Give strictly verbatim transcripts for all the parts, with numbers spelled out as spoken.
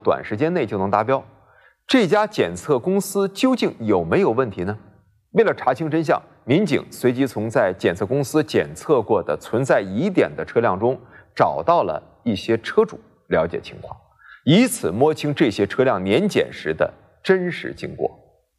短时间内就能达标。这家检测公司究竟有没有问题呢？为了查清真相，民警随即从在检测公司检测过的存在疑点的车辆中找到了一些车主，了解情况，以此摸清这些车辆年检时的真实经过。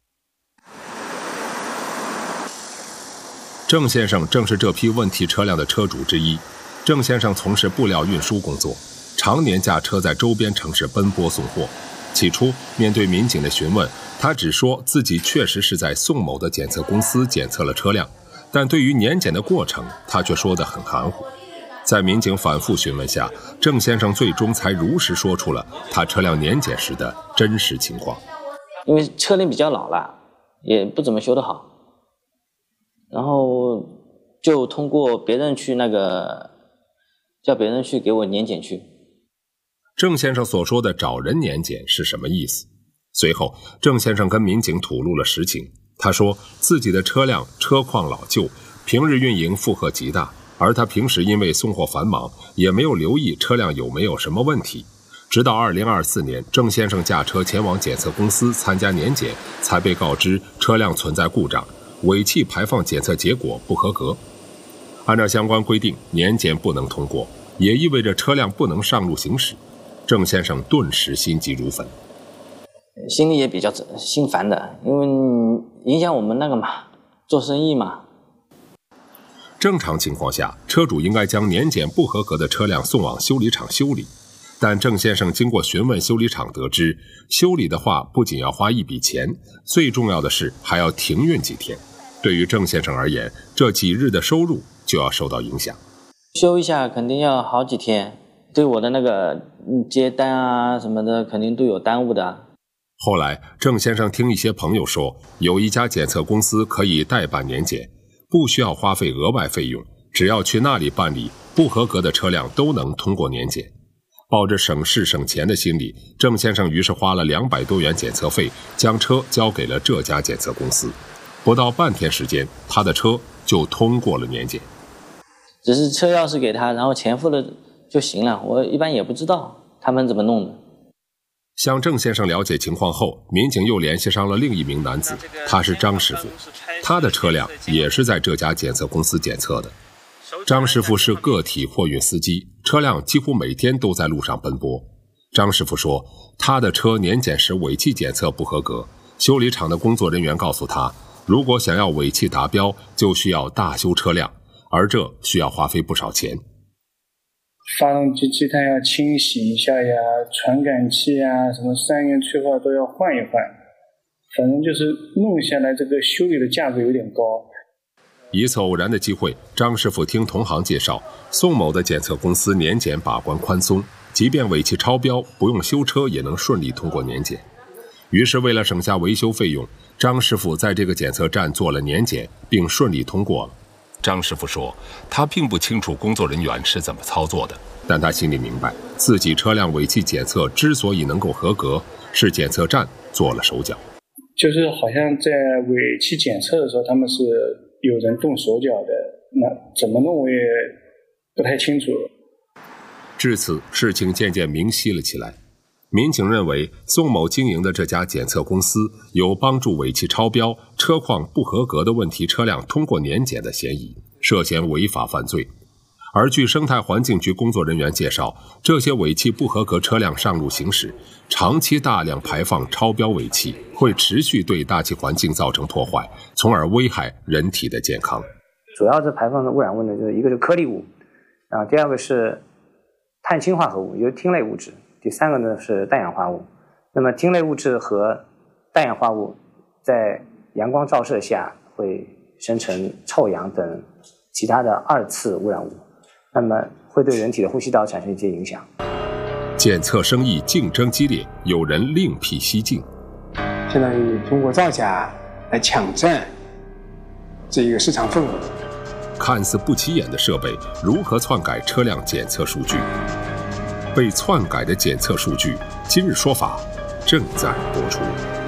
郑先生正是这批问题车辆的车主之一。郑先生从事布料运输工作，常年驾车在周边城市奔波送货。起初，面对民警的询问，他只说自己确实是在宋某的检测公司检测了车辆，但对于年检的过程，他却说得很含糊。在民警反复询问下，郑先生最终才如实说出了他车辆年检时的真实情况。 因为车龄比较老了，也不怎么修得好，然后就通过别人去那个叫别人去给我年检去。 郑先生所说的找人年检是什么意思？随后，郑先生跟民警吐露了实情。他说自己的车辆车况老旧，平日运营负荷极大，而他平时因为送货繁忙，也没有留意车辆有没有什么问题。直到二零二四年，郑先生驾车前往检测公司参加年检，才被告知车辆存在故障，尾气排放检测结果不合格。按照相关规定，年检不能通过，也意味着车辆不能上路行驶。郑先生顿时心急如焚， 心里也比较心烦的，因为影响我们那个嘛，做生意嘛。 正常情况下，车主应该将年检不合格的车辆送往修理厂修理，但郑先生经过询问修理厂得知，修理的话不仅要花一笔钱，最重要的是还要停运几天。对于郑先生而言，这几日的收入就要受到影响。 修一下肯定要好几天，对我的那个接单啊什么的肯定都有耽误的。 后来郑先生听一些朋友说，有一家检测公司可以代办年检，不需要花费额外费用，只要去那里办理，不合格的车辆都能通过年检。抱着省事省钱的心理，郑先生于是花了两百多元检测费，将车交给了这家检测公司。不到半天时间，他的车就通过了年检。 只是车钥匙给他，然后钱付了就行了，我一般也不知道他们怎么弄的。 向郑先生了解情况后，民警又联系上了另一名男子，他是张师傅，他的车辆也是在这家检测公司检测的。张师傅是个体货运司机，车辆几乎每天都在路上奔波。张师傅说，他的车年检时尾气检测不合格，修理厂的工作人员告诉他，如果想要尾气达标，就需要大修车辆，而这需要花费不少钱。 发动机积碳要清洗一下呀，传感器呀，什么三元催化都要换一换，反正就是弄下来这个修理的价格有点高。 一次偶然的机会，张师傅听同行介绍，宋某的检测公司年检把关宽松，即便尾气超标，不用修车也能顺利通过年检。于是为了省下维修费用，张师傅在这个检测站做了年检，并顺利通过了。张师傅说，他并不清楚工作人员是怎么操作的，但他心里明白，自己车辆尾气检测之所以能够合格，是检测站做了手脚。 就是好像在尾气检测的时候，他们是有人动手脚的，那怎么弄我也不太清楚。 至此，事情渐渐明晰了起来。民警认为，宋某经营的这家检测公司有帮助尾气超标、车况不合格的问题车辆通过年检的嫌疑，涉嫌违法犯罪。而据生态环境局工作人员介绍，这些尾气不合格车辆上路行驶，长期大量排放超标尾气，会持续对大气环境造成破坏，从而危害人体的健康。 主要是排放的污染物呢，就是一个是颗粒物，然后第二个是碳氢化合物，也就是烃类物质。第三个呢是氮氧化物。那么烃类物质和氮氧化物在阳光照射下会生成臭氧等其他的二次污染物，那么会对人体的呼吸道产生一些影响。 检测生意竞争激烈，有人另辟蹊径， 相当于通过造假来抢占这一个市场份额。 看似不起眼的设备如何篡改车辆检测数据？被篡改的检测数据，今日说法正在播出。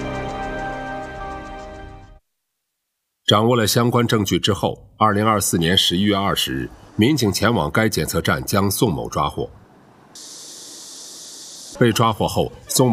掌握了相关证据之后，二零二四年十一月二十日，民警前往该检测站将宋某抓获。被抓获后，宋某